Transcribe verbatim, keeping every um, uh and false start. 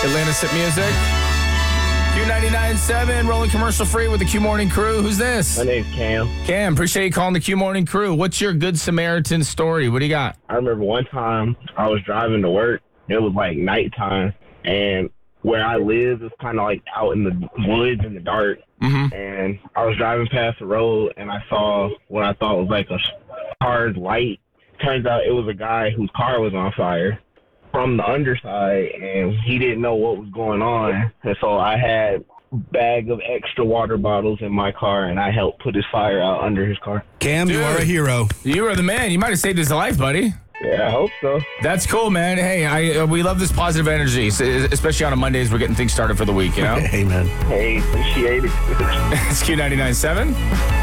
Atlanta Sip Music. Q ninety-nine point seven, rolling commercial free with the Q Morning Crew. Who's this? My name's Cam. Cam, appreciate you calling the Q Morning Crew. What's your Good Samaritan story? What do you got? I remember one time I was driving to work. It was like nighttime, and where I live is kind of like out in the woods in the dark. Mm-hmm. And I was driving past the road, and I saw what I thought was like a car's light. Turns out it was a guy whose car was on fire from the underside, and he didn't know what was going on. And so I had a bag of extra water bottles in my car, and I helped put his fire out under his car. Cam, you Dude. are a hero. You are the man. You might have saved his life, buddy. Yeah, I hope so. That's cool, man. Hey, I uh, we love this positive energy, so, especially on a Mondays. We're getting things started for the week, you know? Amen. Hey, appreciate it. It's Q ninety-nine point seven.